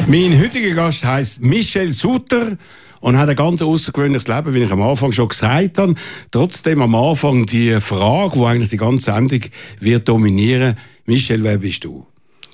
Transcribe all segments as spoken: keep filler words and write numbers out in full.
Mein heutiger Gast heisst Michel Suter und hat ein ganz außergewöhnliches Leben, wie ich am Anfang schon gesagt habe. Trotzdem am Anfang die Frage, die eigentlich die ganze Sendung wird dominieren. Michel, wer bist du?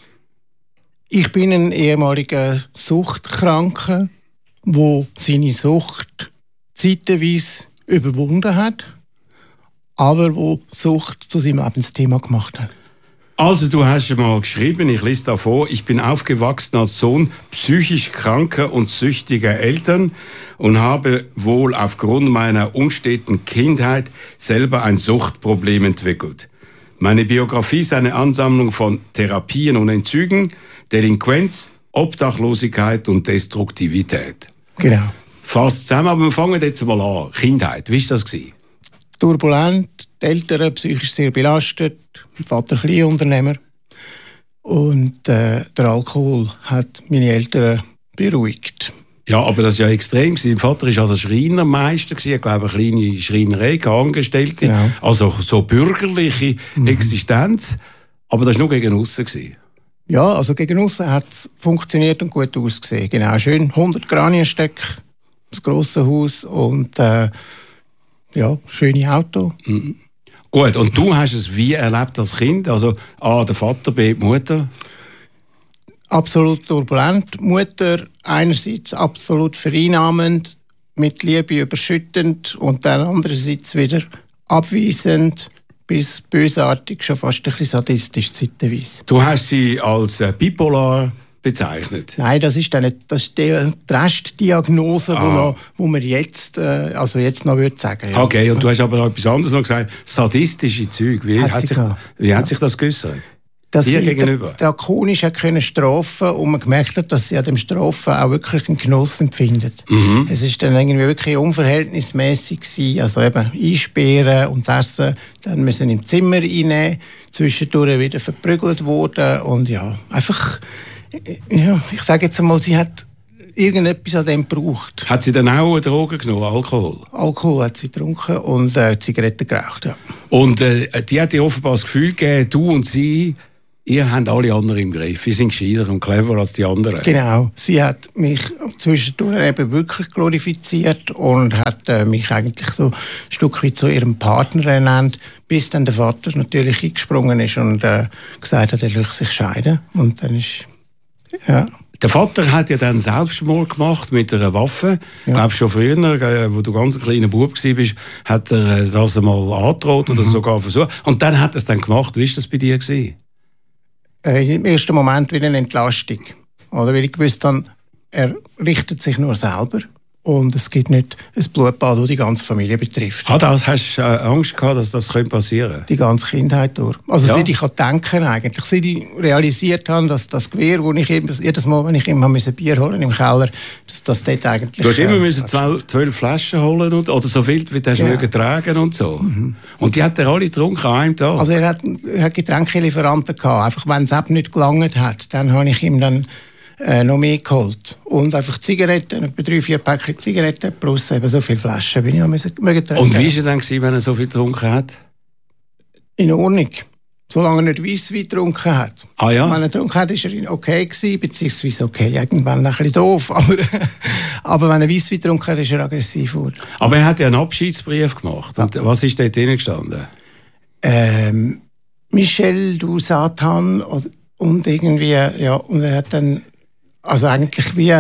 Ich bin ein ehemaliger Suchtkranker, der seine Sucht zeitweise überwunden hat, aber wo Sucht zu seinem Lebensthema gemacht hat. Also du hast mal geschrieben, ich lese da vor, ich bin aufgewachsen als Sohn psychisch kranker und süchtiger Eltern und habe wohl aufgrund meiner unsteten Kindheit selber ein Suchtproblem entwickelt. Meine Biografie ist eine Ansammlung von Therapien und Entzügen, Delinquenz, Obdachlosigkeit und Destruktivität. Genau. Fast zusammen, aber wir fangen jetzt mal an. Kindheit, wie war das gewesen? Turbulent, die Eltern psychisch sehr belastet, mein Vater Kleinunternehmer. Und äh, der Alkohol hat meine Eltern beruhigt. Ja, aber das war ja extrem. Mein Vater war also Schreinermeister, ich glaube, eine kleine Schreinerei, Angestellte. Genau. Also so bürgerliche mhm. Existenz. Aber das war nur gegen aussen. Ja, also gegen aussen hat es funktioniert und gut ausgesehen. Genau, schön hundert Granienstück, das grosse Haus und äh, ja, schöne Auto. Mhm. Gut, und du hast es wie erlebt als Kind? Also A, der Vater, B, die Mutter? Absolut turbulent. Mutter einerseits absolut vereinnahmend, mit Liebe überschüttend und dann andererseits wieder abweisend bis bösartig, schon fast ein bisschen sadistisch zeitweise. Du hast sie als äh, bipolar bezeichnet? Nein, das ist, nicht, das ist die Restdiagnose, ah. wo, noch, wo man jetzt, äh, also jetzt noch würde sagen. Ja. Okay, und du hast aber noch etwas anderes noch gesagt, sadistische Züge. Wie hat, hat, sich, wie hat sich das geäußert? Dass Dir sie gegenüber? drakonisch können strafen und man gemerkt hat, dass sie an dem Strafen auch wirklich einen Genuss empfindet. Mhm. Es ist dann irgendwie wirklich unverhältnismäßig gewesen, also eben einsperren und das Essen dann müssen im Zimmer reinnehmen, zwischendurch wieder verprügelt worden und ja, einfach, ja, ich sage jetzt einmal, sie hat irgendetwas an dem gebraucht. Hat sie dann auch Drogen genommen, Alkohol? Alkohol hat sie getrunken und äh, Zigaretten geraucht, ja. Und äh, die hat dir offenbar das Gefühl gegeben, du und sie, ihr habt alle anderen im Griff. Sie sind gescheiter und cleverer als die anderen. Genau. Sie hat mich zwischendurch eben wirklich glorifiziert und hat äh, mich eigentlich so ein Stück weit zu ihrem Partner ernannt, bis dann der Vater natürlich eingesprungen ist und äh, gesagt hat, er möchte sich scheiden. Und dann ist, ja... Der Vater hat ja dann Selbstmord gemacht mit einer Waffe. Ja. Ich glaube, schon früher, äh, wo du ganz ein kleiner Bub warst, hat er das einmal angedroht oder mhm. sogar versucht. Und dann hat er es dann gemacht. Wie war das bei dir gewesen? Äh, Im ersten Moment wieder eine Entlastung. Oder weil ich gewusst habe, er richtet sich nur selber. Und es gibt nicht ein Blutbad, das die ganze Familie betrifft. Ah, das hast du äh, Angst gehabt, dass das passieren könnte? Die ganze Kindheit durch. Also ja. seit ich denken eigentlich, seit ich realisiert habe, dass das Gewehr, wo ich jedes Mal, wenn ich immer Bier holen im Keller, dass das dort eigentlich... Du hast immer müssen zwölf, zwölf Flaschen holen und, oder so viel, wie du hast ja. tragen und so. Mhm. Und die hat er alle getrunken an einem Tag? Also er hat, er hat Getränkelieferanten gehabt. Einfach wenn es eben nicht gelangt hat, dann habe ich ihm dann Äh, noch mehr geholt. Und einfach Zigaretten, etwa drei, vier Päckchen Zigaretten plus eben so viele Flaschen bin ich auch müssen, mögen Und wie war er dann gewesen, wenn er so viel getrunken hat? In Ordnung. Solange er nicht Weisswein getrunken hat. Ah ja? Wenn er getrunken hat, war er okay gewesen, beziehungsweise okay, irgendwann ein bisschen doof. Aber, aber wenn er Weisswein getrunken hat, ist er aggressiv geworden. Aber er hat ja einen Abschiedsbrief gemacht. Und ja. Was ist dort drin gestanden? Ähm, Michel, du Satan. Und irgendwie, ja, und er hat dann also eigentlich wie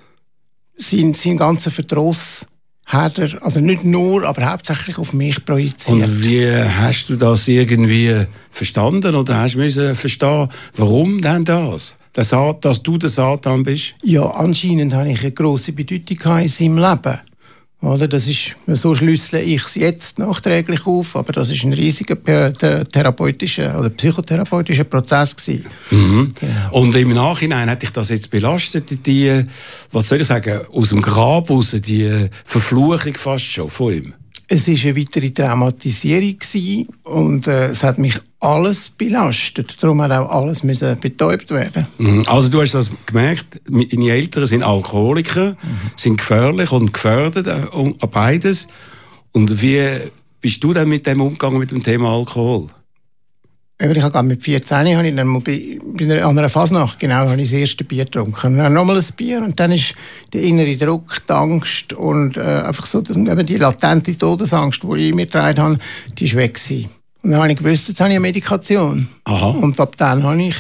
sein, sein ganzer Verdruss hat er, also nicht nur, aber hauptsächlich auf mich projiziert. Und wie hast du das irgendwie verstanden oder hast du müssen verstehen, warum denn das? Dass du der Satan bist? Ja, anscheinend habe ich eine grosse Bedeutung in seinem Leben. Oder? Das ist, so schlüssele ich es jetzt nachträglich auf, aber das ist ein riesiger therapeutischer oder psychotherapeutischer Prozess gewesen. Mhm. Genau. Und im Nachhinein hat dich das jetzt belastet, die, was soll ich sagen, aus dem Grab raus, die Verfluchung fast schon von ihm? Es war eine weitere Traumatisierung gewesen und äh, es hat mich alles belastet. Darum hat auch alles müssen betäubt werden. Mhm. Also du hast das gemerkt, deine Eltern sind Alkoholiker, mhm. sind gefährlich und gefördert, äh, beides. Und wie bist du dann mit dem umgegangen, mit dem Thema Alkohol? Ich habe mit vierzehn habe ich dann mal bei, bei einer, an einer Fasnacht genau, habe ich das erste Bier getrunken. Und dann nochmal ein Bier und dann ist der innere Druck, die Angst und äh, einfach so eben die latente Todesangst, die ich mir getragen habe, die ist weg gewesen. Und dann habe ich gewusst, jetzt habe ich eine Medikation. Aha. Und ab dann habe ich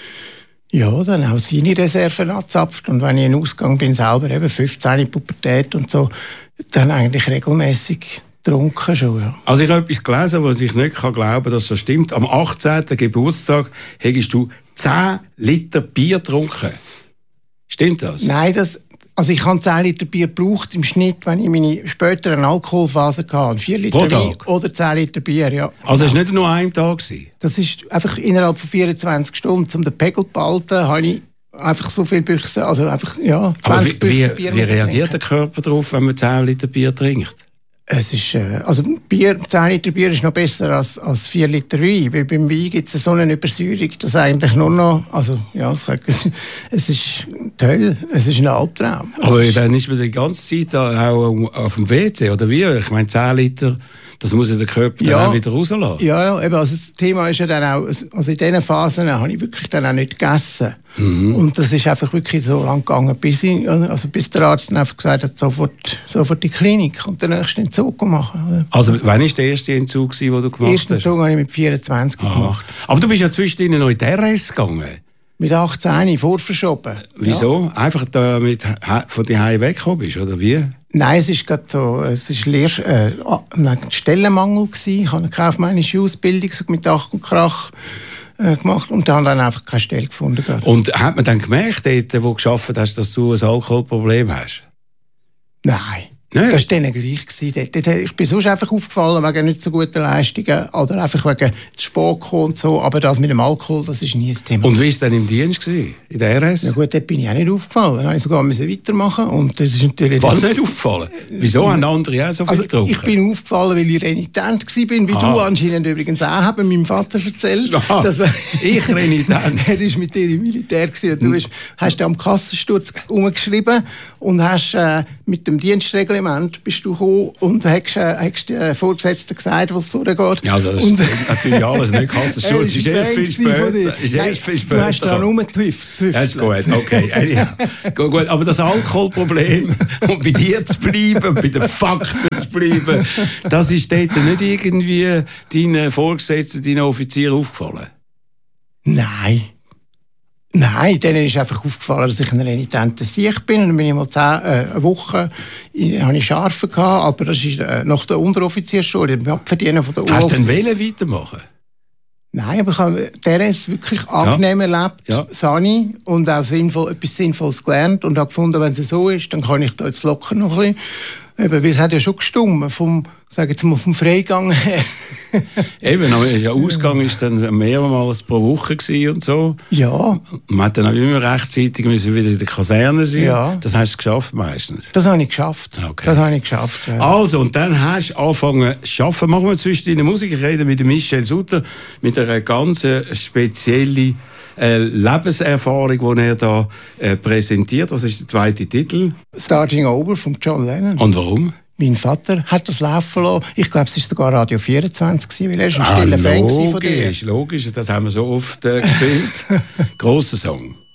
ja, dann auch seine Reserven angezapft. Und wenn ich in den Ausgang bin, selber eben fünfzehn, Pubertät und so, dann eigentlich regelmäßig getrunken schon, ja. Also ich habe etwas gelesen, was ich nicht glauben kann, dass das stimmt. Am achtzehnten Geburtstag hättest du zehn Liter Bier getrunken. Stimmt das? Nein, das, also ich habe zehn Liter Bier gebraucht im Schnitt, wenn ich meine späteren Alkoholphase hatte. vier Liter Pro Wein Tag? oder zehn Liter Bier, ja. Also es war nicht nur ein Tag gewesen? Das ist einfach innerhalb von vierundzwanzig Stunden, um den Pegel zu behalten, habe ich einfach so viel Büchse, also einfach, ja, zwanzig Aber wie, Büchse wie, Bier. Wie reagiert der Körper darauf, wenn man zehn Liter Bier trinkt? Es ist, äh, also Bier, zehn Liter Bier ist noch besser als, als vier Liter Wein, weil beim Wein gibt es so eine Übersäuerung, dass eigentlich nur noch, also ja, sag, es, es ist toll, es ist ein Albtraum. Es Aber ist, dann ist man die ganze Zeit auch auf dem W C, oder wie? Ich meine, zehn Liter, das muss ja der Körper Ja. dann auch wieder rauslassen. ja, ja, eben, also das Thema ist ja dann auch, also in diesen Phasen habe ich wirklich dann auch nicht gegessen. Mhm. Und das ist einfach wirklich so lang gegangen, bis, ich, also bis der Arzt dann einfach gesagt hat, sofort, sofort in die Klinik und den nächsten Entzug machen. Oder? Also wann war der erste Entzug, den du gemacht Den ersten hast? Entzug habe ich mit vierundzwanzig Aha. gemacht. Aber du bist ja zwischendrin noch in die R S gegangen. Mit achtzehn vorverschoben. Wieso? Ja. Einfach damit von die Hause weggekommen bist, oder wie? Nein, es ist gerade so, es ist Lehr äh, ein Stellenmangel gewesen. Ich habe eine kaufmännische Ausbildung so mit Ach und Krach äh, gemacht und dann dann einfach keine Stelle gefunden. Gerade. Und hat man dann gemerkt, dort, wo du gearbeitet hast, dass du ein Alkoholproblem hast? Nein. Nein. Das war denen gleich. Gewesen. Dort, dort, ich bin sonst einfach aufgefallen wegen nicht so guten Leistungen oder einfach wegen zu spät gekommen und so. Aber das mit dem Alkohol, das ist nie ein Thema. Und wie war es dann im Dienst gewesen, in der R S? Ja gut, dort bin ich auch nicht aufgefallen. Dann musste ich sogar müssen weitermachen. Und das ist natürlich Was nicht aufgefallen? Wieso haben andere auch so viel also, getrunken? ich bin aufgefallen, weil ich renitent war, wie Aha. du anscheinend übrigens auch, haben meinem Vater erzählt. Aha, dass ich renitent. Er war mit dir im Militär gewesen, und du bist, hast am Kassensturz umgeschrieben und hast äh, mit dem Dienstreglement bist du gekommen und hast, äh, hast den Vorgesetzten gesagt, was so geht. Ja, also das und, ist natürlich alles nicht Kassensturz. Er ist erst viel Fan von dir. später. Ist Nein, erst viel du später. hast daran rumgetüft. Ja, ist gut, okay. Anyhow. gut, gut. Aber das Alkoholproblem, um bei dir zu bleiben, bei den Fakten zu bleiben, das ist dort nicht irgendwie deinen Vorgesetzten, deinen Offizieren aufgefallen? Nein. Nein, denen ist einfach aufgefallen, dass ich ein renitenter Sieg bin. Und dann bin ich mal zehn, äh, eine Woche ich, habe ich Scharfe gehabt, aber das ist äh, nach der Unteroffiziersschule, im Abverdienen von der U O. Hast du denn wollen weitermachen? Nein, aber ich habe der ist wirklich angenehm Ja. erlebt, Ja. Sani, und auch sinnvoll, etwas Sinnvolles gelernt und habe gefunden, wenn es so ist, dann kann ich da jetzt locker noch ein bisschen. Eben, weil es hat ja schon gestummt, vom, sag jetzt mal, vom Freigang her. Eben, aber der Ausgang war dann mehrmals pro Woche gewesen und so. Ja, Man hat dann auch immer rechtzeitig müssen wieder in der Kaserne sein. Ja. Das hast du geschafft meistens. das habe ich geschafft. Okay. Das habe ich geschafft. Ja. Also, und dann hast du angefangen zu arbeiten. Machen wir zwischen deiner Musik. Ich rede mit Michel Sutter, mit einer ganz speziellen äh, Lebenserfahrung, die er da äh, präsentiert. Was ist der zweite Titel? Starting Over von John Lennon. Und warum? Mein Vater hat das laufen lassen. Ich glaube, es war sogar Radio vierundzwanzig, weil er war ein stiller Fan von dir. Logisch, logisch. Das haben wir so oft äh, gespielt. Grosser Song.